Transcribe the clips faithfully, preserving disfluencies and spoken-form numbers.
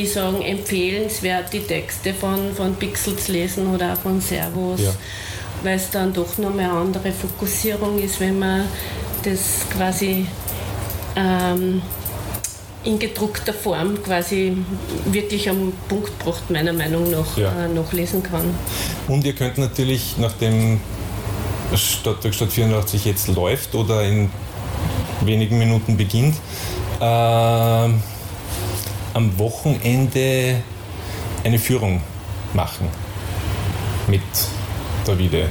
ich sagen, empfehlenswert, die Texte von, von Pixel zu lesen oder auch von Servus, ja. Weil es dann doch noch mehr eine andere Fokussierung ist, wenn man das quasi ähm, in gedruckter Form quasi wirklich am Punkt gebracht, meiner Meinung nach, ja. äh, nachlesen kann. Und ihr könnt natürlich, nachdem Stadtwerkstatt vierundachtzig jetzt läuft oder in wenigen Minuten beginnt, äh, am Wochenende eine Führung machen mit Davide.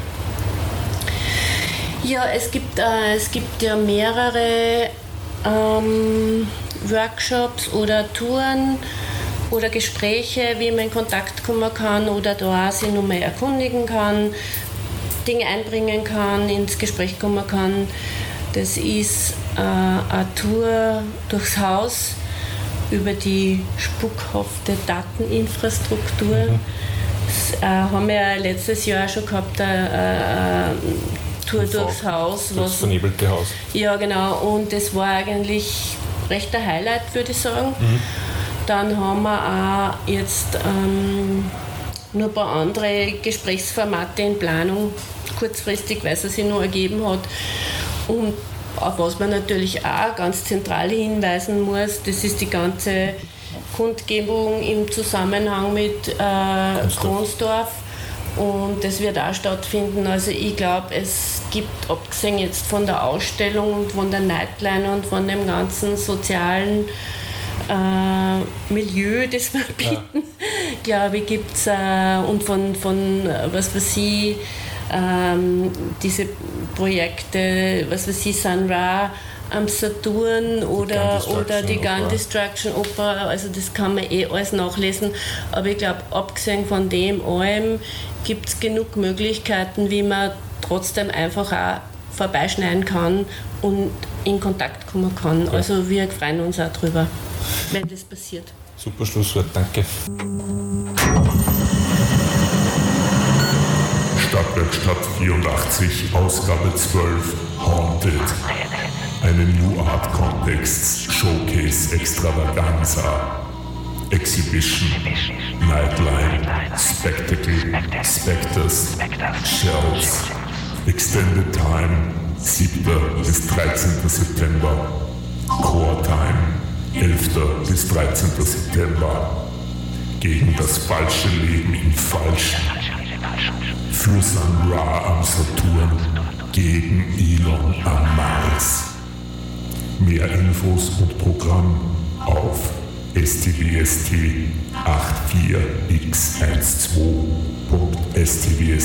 Ja, es gibt, äh, es gibt ja mehrere ähm, Workshops oder Touren oder Gespräche, wie man in Kontakt kommen kann oder da sich nochmal erkundigen kann, Dinge einbringen kann, ins Gespräch kommen kann. Das ist äh, eine Tour durchs Haus über die spukhafte Dateninfrastruktur. Mhm. Das äh, haben wir ja letztes Jahr schon gehabt, eine, eine Tour durchs Haus. Das was, vernebelte Haus. Ja, genau. Und das war eigentlich recht ein Highlight, würde ich sagen. Mhm. Dann haben wir auch jetzt ähm, nur ein paar andere Gesprächsformate in Planung, kurzfristig, weil es sich noch ergeben hat. Und auf was man natürlich auch ganz zentral hinweisen muss, das ist die ganze Kundgebung im Zusammenhang mit äh, Kronsdorf. Und das wird auch stattfinden. Also ich glaube, es gibt, abgesehen jetzt von der Ausstellung und von der Nightline und von dem ganzen sozialen äh, Milieu, das wir bieten, ja. glaube ich, gibt es äh, und von, von was weiß ich, ähm, diese Projekte, was weiß ich, Sun Ra am Saturn oder, oder die Gun Destruction Opera, also das kann man eh alles nachlesen, aber ich glaube, abgesehen von dem allem gibt es genug Möglichkeiten, wie man trotzdem einfach auch vorbeischneiden kann und in Kontakt kommen kann. Ja. Also wir freuen uns auch drüber, wenn das passiert. Super Schlusswort, danke. Stadtwerkstatt vierundachtzig, Ausgabe zwölf, Haunted. Eine New Art Kontext, Showcase Extravaganza, Exhibition, Nightline, Spectacle, Spectres, Shells, Extended Time, siebter bis dreizehnter September, Core Time, elfter bis dreizehnter September, gegen das falsche Leben im Falschen, für Sun Ra am Saturn, gegen Elon am Mars. Mehr Infos und Programm auf S T W S T achtzig x zwölf punkt S T W S T